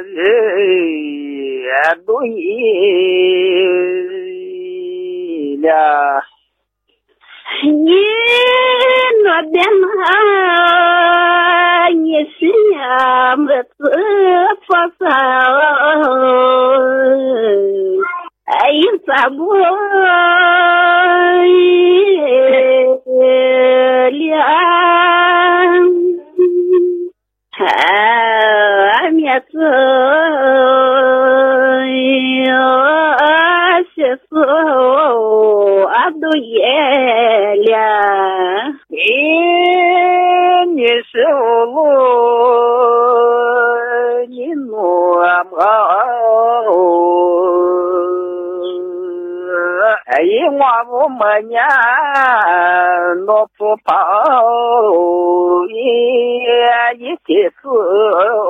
都一了， 你那边啊，你是呀么子发烧？哎呀，咋不了？面子些时候俺都也了。 你是路你诺么？哎，我不么年诺不跑，一起死。